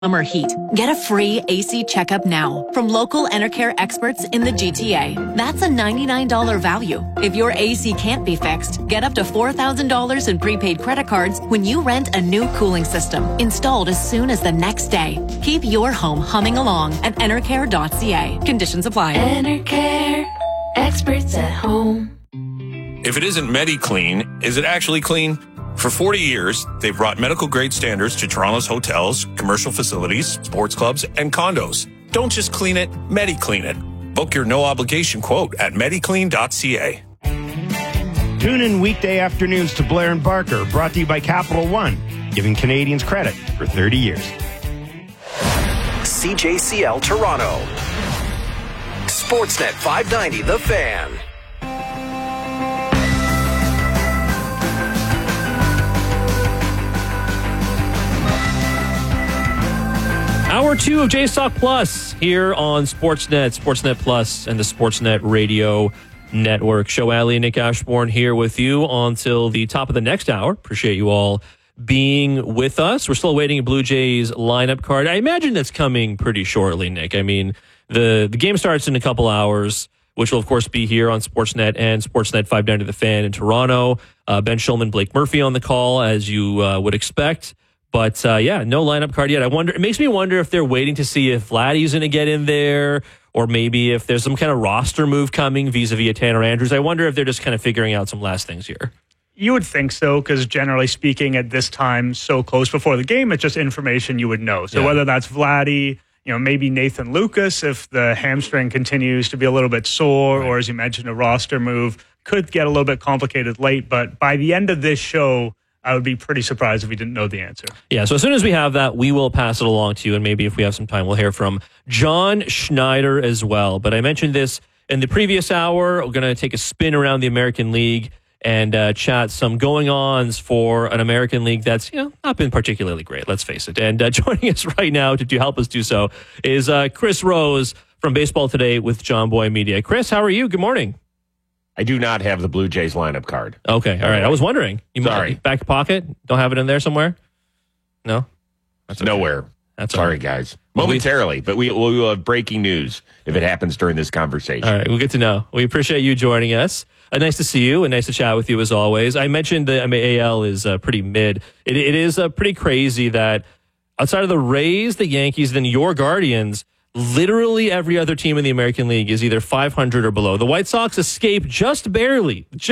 Summer heat. Get a free AC checkup now from local Enercare experts in the GTA. That's a $99 value. If your AC can't be fixed, get up to $4,000 in prepaid credit cards when you rent a new cooling system installed as soon as the next day. Keep your home humming along at enercare.ca. Conditions apply. Enercare, experts at home. If it isn't MediClean, is it actually clean? For 40 years, they've brought medical-grade standards to Toronto's hotels, commercial facilities, sports clubs, and condos. Don't just clean it, MediClean it. Book your no-obligation quote at mediclean.ca. Tune in weekday afternoons to Blair and Barker, brought to you by Capital One, giving Canadians credit for 30 years. CJCL Toronto. Sportsnet 590, The Fan. Hour 2 of JSOC Plus here on Sportsnet, Sportsnet Plus, and the Sportsnet Radio Network. Show Alley and Nick Ashbourne here with you until the top of the next hour. Appreciate you all being with us. We're still waiting a Blue Jays lineup card. I imagine that's coming pretty shortly, Nick. I mean, the game starts in a couple hours, which will, of course, be here on Sportsnet and Sportsnet 590 The Fan in Toronto. Ben Shulman, Blake Murphy on the call, as you would expect. But, yeah, no lineup card yet. It makes me wonder if they're waiting to see if Vladdy's going to get in there, or maybe if there's some kind of roster move coming vis-a-vis Tanner Andrews. I wonder if they're just kind of figuring out some last things here. You would think so, because generally speaking, at this time, so close before the game, it's just information you would know. So whether that's Vladdy, maybe Nathan Lucas, if the hamstring continues to be a little bit sore, right, or as you mentioned, a roster move, could get a little bit complicated late. But by the end of this show, I would be pretty surprised if we didn't know the answer. Yeah, so as soon as we have that, we will pass it along to you, and maybe if we have some time, we'll hear from John Schneider as well. But I mentioned this in the previous hour. We're going to take a spin around the American League and chat some going-ons for an American League that's not been particularly great, let's face it. And joining us right now to help us do so is Chris Rose from Baseball Today with John Boy Media. Chris, how are you? Good morning. I do not have the Blue Jays lineup card. Okay, all right. I was wondering. Sorry. Back pocket? Don't have it in there somewhere? No? That's okay. Nowhere. That's Sorry, okay, guys. Momentarily, but we will have breaking news if it happens during this conversation. All right, well, good to know. We appreciate you joining us. Nice to see you and nice to chat with you as always. I mentioned the AL is pretty mid. It is pretty crazy that outside of the Rays, the Yankees, then your Guardians, literally every other team in the American League is either 500 or below. The White Sox escape just barely at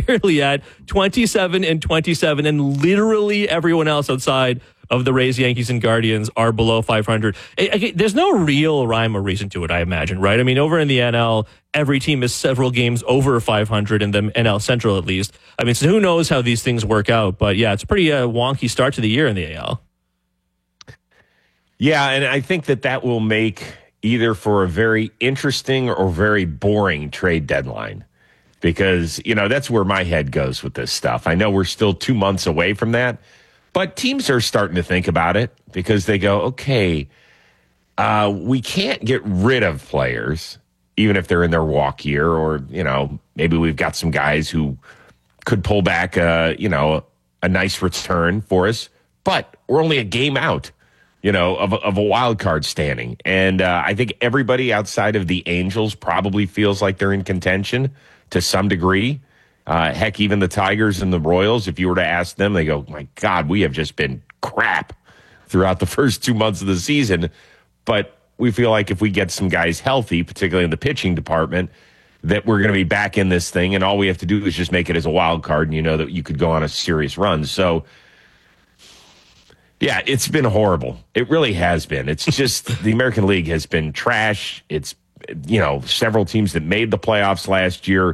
27-27, and literally everyone else outside of the Rays, Yankees, and Guardians are below 500. There's no real rhyme or reason to it, I imagine, right? I mean, over in the NL, every team is several games over 500 in the NL Central, at least. I mean, so who knows how these things work out? But yeah, it's a pretty wonky start to the year in the AL. Yeah, and I think that will make either for a very interesting or very boring trade deadline, because, that's where my head goes with this stuff. I know we're still 2 months away from that, but teams are starting to think about it because they go, okay, we can't get rid of players, even if they're in their walk year, or, maybe we've got some guys who could pull back, a nice return for us, but we're only a game out of a wild card standing. And I think everybody outside of the Angels probably feels like they're in contention to some degree. Heck, even the Tigers and the Royals, if you were to ask them, they go, my God, we have just been crap throughout the first 2 months of the season. But we feel like if we get some guys healthy, particularly in the pitching department, that we're going to be back in this thing. And all we have to do is just make it as a wild card, and that you could go on a serious run. So, yeah, it's been horrible. It really has been. It's just the American League has been trash. It's, several teams that made the playoffs last year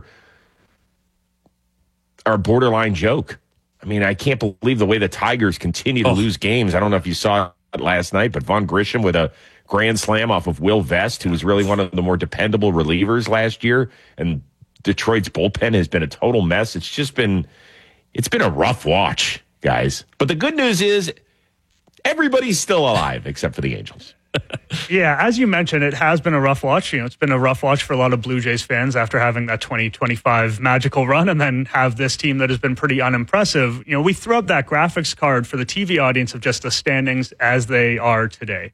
are a borderline joke. I mean, I can't believe the way the Tigers continue to lose games. I don't know if you saw it last night, but Vaughn Grisham with a grand slam off of Will Vest, who was really one of the more dependable relievers last year. And Detroit's bullpen has been a total mess. It's been a rough watch, guys. But the good news is, everybody's still alive except for the Angels. Yeah, as you mentioned, it has been a rough watch. You know, it's been a rough watch for a lot of Blue Jays fans after having that 2025 magical run and then have this team that has been pretty unimpressive. You know, we threw up that graphics card for the TV audience of just the standings as they are today.